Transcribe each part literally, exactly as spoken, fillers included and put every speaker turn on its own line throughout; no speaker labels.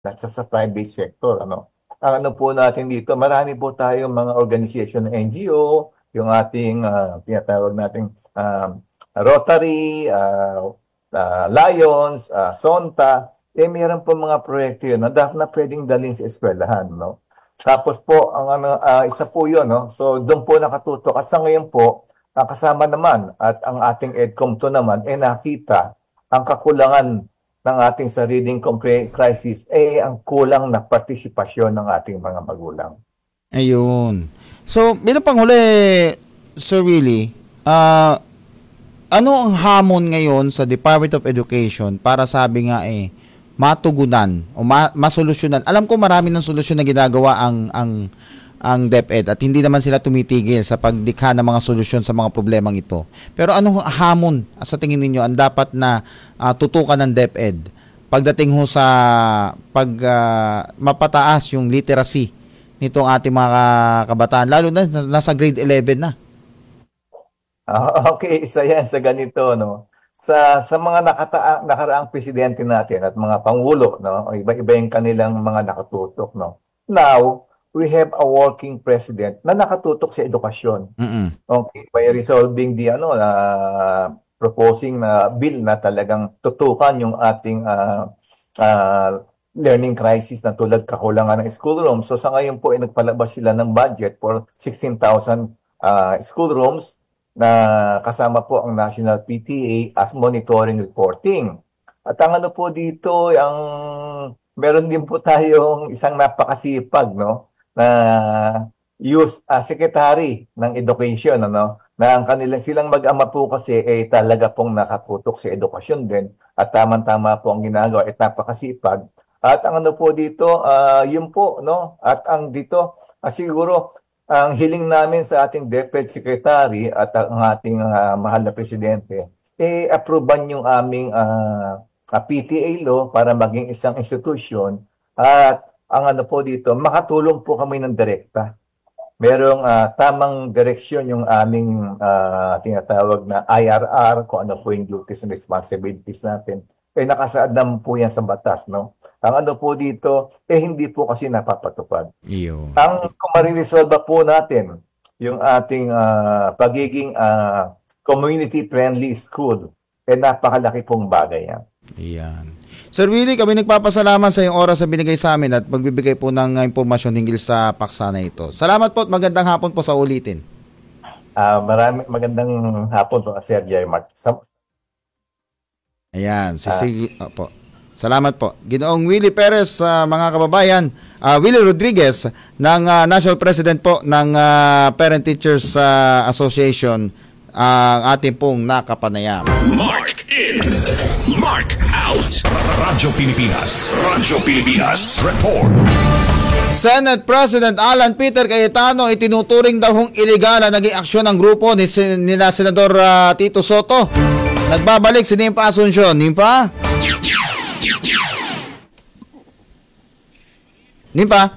at sa, sa private sector. Ano? Ang ano po natin dito, marami po tayong mga organization ng N G O, yung ating uh, tinatawag nating uh, Rotary, uh, uh, Lions, uh, Sonta, eh meron po mga proyekto yun na dapat na pwedeng dalhin sa eskwelahan. No? Tapos po, ang ano, uh, isa po yun, no? So doon po nakatutok. At sa ngayon po, ang kasama naman at ang ating EDCOM to naman, eh nakita ang kakulangan ng ating sariling crisis eh ang kulang na partisipasyon ng ating mga magulang.
Ayun. So, bilang panghuli, Sir Willie, uh, ano ang hamon ngayon sa Department of Education para sabi nga eh, matugunan o ma- masolusyonan? Alam ko marami ng solusyon na ginagawa ang ang ang DepEd at hindi naman sila tumitigil sa pagdikha ng mga solusyon sa mga problemang ito. Pero anong hamon sa tingin ninyo ang dapat na uh, tutukan ng DepEd pagdating ho sa pag uh, mapataas yung literacy nitong ating mga kabataan, lalo na nasa grade eleven na?
Uh, okay, isa yan sa ganito, no? Sa sa mga nakata- nakaraang presidente natin at mga pangulo, no? Iba-iba yung kanilang mga nakatutok, no? Now, we have a working president na nakatutok sa edukasyon.
Mm-mm.
Okay, by resolving the ano uh, proposing na bill na talagang tutukan yung ating uh, uh, learning crisis na tulad kakulangan ng school rooms. So sa ngayon po ay nagpalabas sila ng budget for sixteen thousand uh, school rooms na kasama po ang National P T A as monitoring reporting. At ang ano po dito, ang meron din po tayong isang napakasipag, no? Na youth uh, secretary ng education, ano, na ang kanilang silang mag-ama po kasi ay eh, talaga pong nakatutok sa edukasyon din at tamang-tama po ang ginagawa at napakasipag. At ang ano po dito, uh, yun po, no? At ang dito, uh, siguro ang hiling namin sa ating DepEd secretary at ang ating uh, mahal na presidente eh approvean yung aming uh, uh, P T A law para maging isang institution at ang ano po dito, makatulong po kami ng direkta. Merong uh, tamang direksyon yung aming uh, tinatawag na I R R, kung ano po yung duties and responsibilities natin. Eh nakasaad naman po yan sa batas, no? Ang ano po dito, eh hindi po kasi napapatupad.
Iyo.
Ang kung mariresolve po natin yung ating uh, pagiging uh, community-friendly school, eh napakalaki pong bagay yan.
Iyan. Sir Willie, kami nagpapasalamat sa iyong oras na binigay sa amin at magbibigay po ng impormasyon hinggil sa paksa na ito. Salamat po at magandang hapon po sa ulitin.
Uh, marami, magandang hapon po, Sir Jerry Mark. Sa-
Ayan, sisig uh, po. Salamat po. Ginoong Willie Perez, uh, mga kababayan, uh, Willie Rodriguez ng uh, National President po ng uh, Parent Teachers uh, Association, ang uh, ating pong nakapanayam.
Mark in, Mark out. Radyo Pilipinas, Radyo Pilipinas, report.
Senate President Alan Peter Cayetano itinuturing daw hong iligal ang naging aksyon ng grupo ni nila Senador uh, Tito Soto. Nagbabalik si Nimpa Asuncion. Nimpa? Nimpa?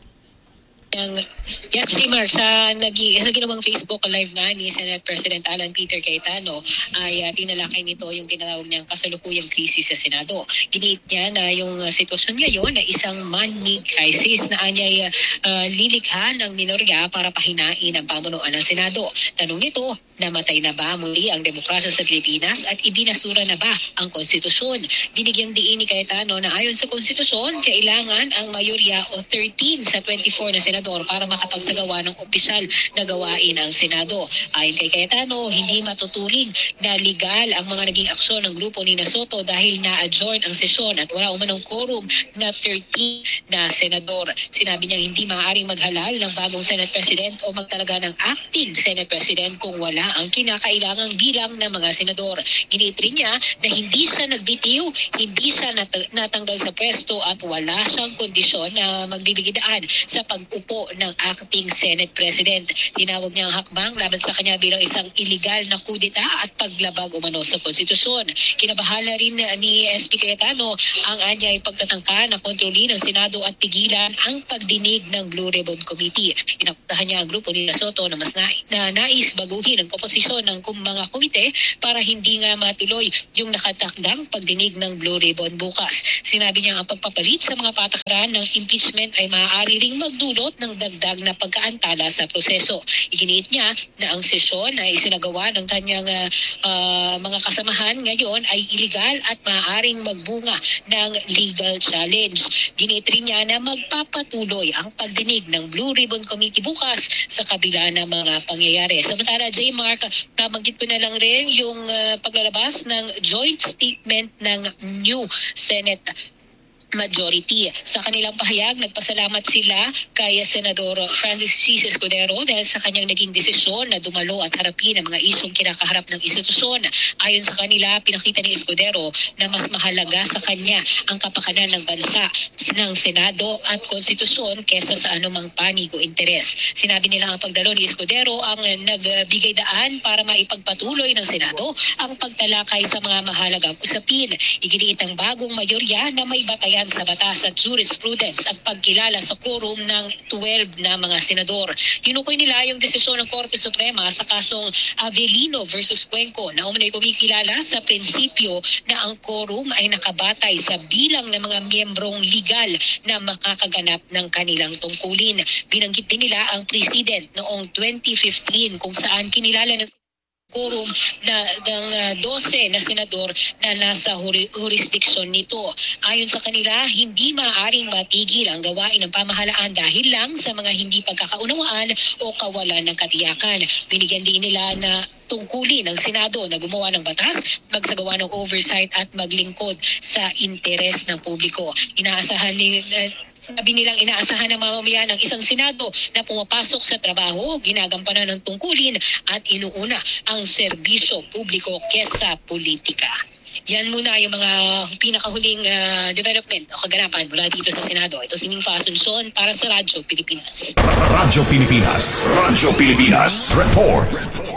Yes, Mark, sa, nagi, sa ginawang Facebook live nga ni Senate President Alan Peter Cayetano ay uh, tinalakay nito yung tinatawag niyang kasalukuyang krisis sa Senado. Giniit niya na yung uh, sitwasyon ngayon na isang man-made crisis na anyay uh, lilikha ng minorya para pahinain ang pamunuan ng Senado. Tanong nito, namatay na ba muli ang demokrasya sa Pilipinas at ibinasura na ba ang konstitusyon? Binigyang diin ni Cayetano na ayon sa konstitusyon, kailangan ang mayorya o thirteen sa twenty-four na senador para makapagsagawa ng opisyal na gawain ang Senado. Ayon kay Cayetano, hindi matuturing na legal ang mga naging aksyon ng grupo ni Soto dahil na-adjourn ang sesyon at wala umanong quorum na thirteen na senador. Sinabi niya hindi maaaring maghalal ng bagong Senate President o magtalaga ng acting Senate President kung wala ang kinakailangang bilang ng mga senador. Giniit rin niya na hindi siya nagbitiw, hindi siya nat- natanggal sa pwesto at wala siyang kondisyon na magbibigay daan sa pag-upo ng acting dating Senate President. Tinawag niya ang hakbang laban sa kanya bilang isang illegal na kudeta at paglabag umano sa konstitusyon. Kinabahala rin ni S P Cayetano ang anyay pagtatangka na kontrolin ng Senado at pigilan ang pagdinig ng Blue Ribbon Committee. Inapuntahan niya ang grupo ni Soto na mas na, na nais baguhin ang komposisyon ng mga komite para hindi nga matuloy yung nakatakdang pagdinig ng Blue Ribbon bukas. Sinabi niya ang pagpapalit sa mga patakaran ng impeachment ay maaari ring magdulot ng dagdag na pagkaantala sa proseso. Iginiit niya na ang sesyon na isinagawa ng kanyang uh, uh, mga kasamahan ngayon ay illegal at maaaring magbunga ng legal challenge. Giniit rin niya na magpapatuloy ang pagdinig ng Blue Ribbon Committee bukas sa kabila ng mga pangyayari. Samantala, J. Mark, nabanggit ko na lang rin yung uh, paglalabas ng joint statement ng new Senate majority. Sa kanilang pahayag, nagpasalamat sila kay Senador Francis C. Escudero dahil sa kanyang naging desisyon na dumalo at harapin ang mga isyong kinakaharap ng institusyon. Ayon sa kanila, pinakita ni Escudero na mas mahalaga sa kanya ang kapakanan ng bansa, ng Senado at konstitusyon kesa sa anumang panig o interes. Sinabi nila ang pagdalo ni Escudero ang nagbigay daan para maipagpatuloy ng Senado ang pagtalakay sa mga mahalagang usapin. Iginiit ang bagong mayorya na may batayan sa batas at jurisprudence at pagkilala sa quorum ng twelve na mga senador. Tinukoy nila yung desisyon ng Korte Suprema sa kasong Avellino versus Cuenco na umunay kumikilala sa prinsipyo na ang quorum ay nakabatay sa bilang ng mga miyembrong legal na makakaganap ng kanilang tungkulin. Binanggit din nila ang president noong twenty fifteen kung saan kinilala ng quorum na ng uh, dose na senador na nasa huri, jurisdiction nito. Ayon sa kanila, hindi maaaring matigil ang gawain ng pamahalaan dahil lang sa mga hindi pagkakaunawaan o kawalan ng katiyakan. Binigyan din nila na tungkulin ng Senado na gumawa ng batas, magsagawa ng oversight at maglingkod sa interes ng publiko. Inaasahan ni uh, Sabi nilang inaasahan ng mamamayan ng isang Senado na pumapasok sa trabaho, ginagampanan ng tungkulin at inuuna ang serbisyo publiko kesa politika. Yan muna yung mga pinakahuling uh, development o kaganapan mula dito sa Senado. Ito si Ninfa Asuncion para sa Radyo Pilipinas.
Radyo Pilipinas. Radyo Pilipinas. Report.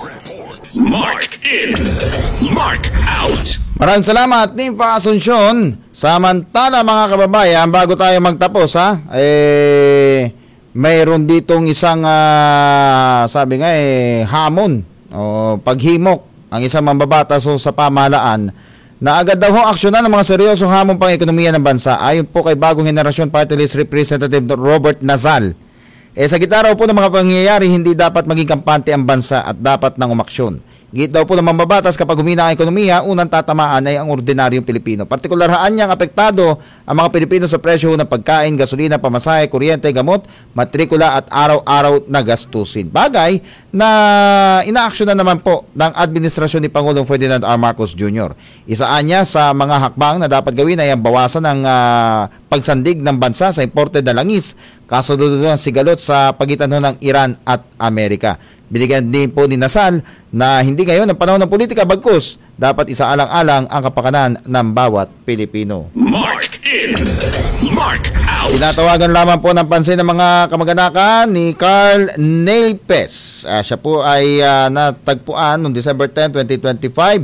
Mark in. Mark out.
Maraming salamat, Ninfa Asuncion. Samantala mga kababayan, bago tayo magtapos ha, eh, mayroon ditong isang uh, sabi nga eh, hamon o paghimok ang isang mambabatas so, sa pamahalaan na agad daw ho aksyonan ng mga seryosong hamon pang ekonomiya ng bansa. Ayon po kay Bagong Henerasyon Party List Representative Robert Nazal. Eh, sa gitna raw po ng mga pangyayari, hindi dapat maging kampante ang bansa at dapat nang umaksyon. Git daw po ng mambabatas kapag humina ang ekonomiya, unang tatamaan ay ang ordinaryong Pilipino. Partikularhaan niyang apektado ang mga Pilipino sa presyo ng pagkain, gasolina, pamasahe, kuryente, gamot, matrikula at araw-araw na gastusin. Bagay na inaaksyonan naman po ng administrasyon ni Pangulong Ferdinand R. Marcos Junior Isaan niya sa mga hakbang na dapat gawin ay ang bawasan ng uh, pagsandig ng bansa sa imported na langis, kasunod ng sigalot sa pagitan ng Iran at Amerika. Binigyan din po ni Nazal na hindi ngayon ang panahon ng politika, bagkus dapat isaalang-alang ang kapakanan ng bawat Pilipino.
Mark in, Mark out.
Tinatawagan lamang po ng pansin ng mga kamag-anakan ni Carl Neilpes. Uh, siya po ay uh, natagpuan noong December tenth, twenty twenty-five.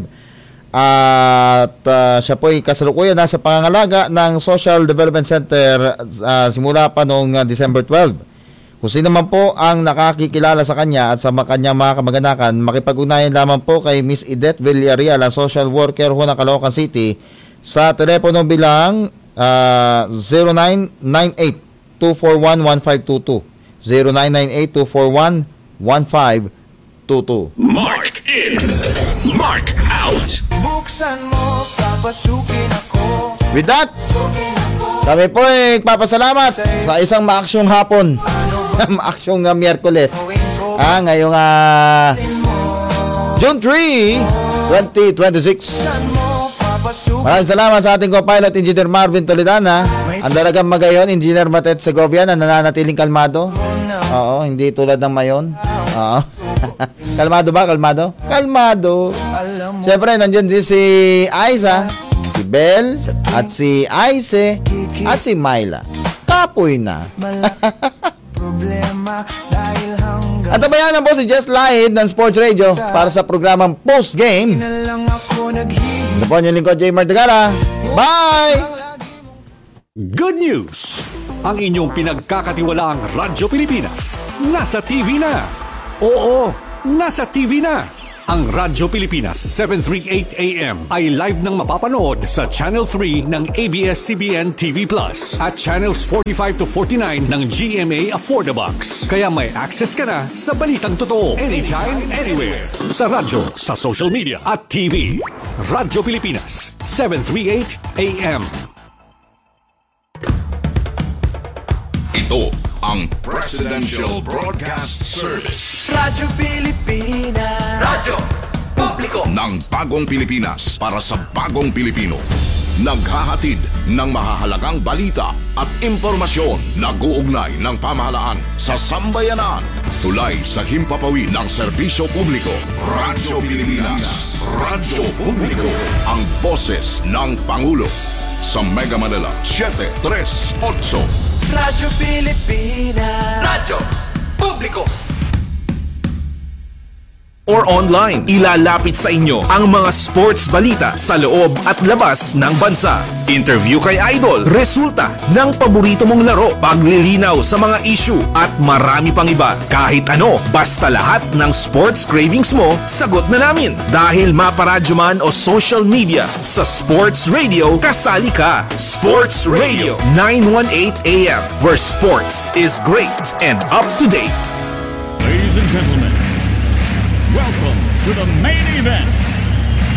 Uh, at uh, siya po ay kasalukuyan nasa pangangalaga ng Social Development Center uh, simula pa noong uh, December twelfth. Kung sino man po ang nakakikilala sa kanya at sa kanyang mga kamag-anakan, makipag-ugnayan lamang po kay Miss Edith Villarreal, ang social worker ho ng Caloocan City, sa telepono bilang uh, zero nine nine eight, two four one, one five two two. zero nine nine eight, two four one, one five two two.
Mark in, Mark out.
Buksan mo, papasukin ako.
With that, kami po ay papasalamat sa isang maaksyong hapon. Maaksyong uh, Miyerkules. Ah, ngayong uh, June three, twenty twenty-six. Maraming salamat sa ating co-pilot, Engineer Marvin Toledana. Ang dalagang magayon, Engineer Matet Segovia, na nananatiling kalmado. Oo, hindi tulad ng mayon. Oo. Kalmado ba? Kalmado? Kalmado. Siyempre, nandiyan din si Aiza, si Bel, at si Aise, at si Myla. Kapoy na.
Problema dahil hanggang
At tabayan po si Just Lahid ng Sports Radio para sa programang Post Game.
na lang ako naghihingi.
Ito po yung lingkod, J. Martigala. Bye!
Good news! Ang inyong pinagkakatiwalaang Radyo Pilipinas nasa T V na. Oo, nasa T V na. Ang Radyo Pilipinas seven thirty-eight A M ay live nang mapapanood sa Channel three ng A B S C B N T V Plus at Channels forty-five to forty-nine ng G M A Affordabox. Kaya may access ka na sa balitang totoo anytime, anywhere. Sa radyo, sa social media at T V. Radyo Pilipinas seven thirty-eight A M.
Ito ang Presidential Broadcast Service
Radyo Pilipinas, Radyo Publiko
ng Bagong Pilipinas para sa Bagong Pilipino. Naghahatid ng mahahalagang balita at impormasyon na guugnay ng pamahalaan sa sambayanan. Tulay sa himpapawid ng serbisyo publiko. Radyo Pilipinas, Radyo Publiko, ang boses ng Pangulo. Sa Mega Manila, seven thirty-eight.
Radyo Pilipinas, Radyo Publiko.
Or online, ilalapit sa inyo ang mga sports balita sa loob at labas ng bansa. Interview kay Idol, resulta ng paborito mong laro, paglilinaw sa mga issue at marami pang iba. Kahit ano, basta lahat ng sports cravings mo, sagot na namin. Dahil maparadyo man o social media, sa Sports Radio, kasali ka. Sports Radio nine eighteen A M, where sports is great and up to date.
Ladies and gentlemen, welcome to the main event.